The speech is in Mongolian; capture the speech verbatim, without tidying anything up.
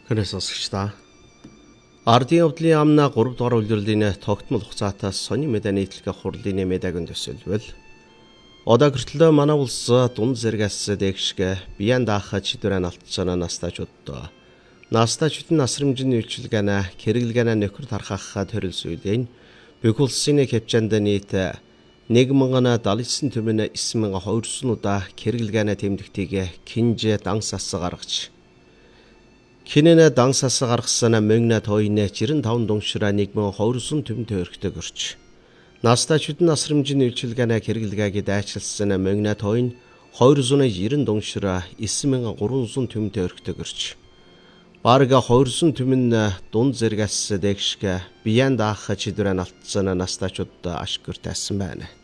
Хэнэс сонсогчдаа. Ардын явдлын амна гурав дахь үйлдвэрлэлийн тогтмол хугацаатаас сони медиа нийтлэг хурлын медиагийн төсөлбөл одоо гэртлөө манай улс дунд зэрэгс дэгшгэ биян даахад шийдвэрэн алтцана настаачудаа настаачдын насрамжийн үйлчилгээнэ хэрэглээнэ нөхөр тархах төрөлсүйдэн бүх улсын хэмжээнд нийт нэг мянган даалт девять түмэн девять мянган двести удаа хэрэглээнэ тэмдэгтийг кинжэ дансас гаргаж Кинэнэ дансас гаргасан мөнгө тойны девяносто пять дуншраа нэг мянган двести түмэн төрхтөг өрч. Настаачдын насрамжийн үйлчилгээнэ хэрэглэгээгээ дайчилсан мөнгө тойн двести девяносто дуншраа девять мянган тридцать түмэн төрхтөг өрч. Барга двести түмэн дунд зэрэгс дэгшгэ биян даах чидвэрэн алтцсан настаачуд ашгүр тайсан байна.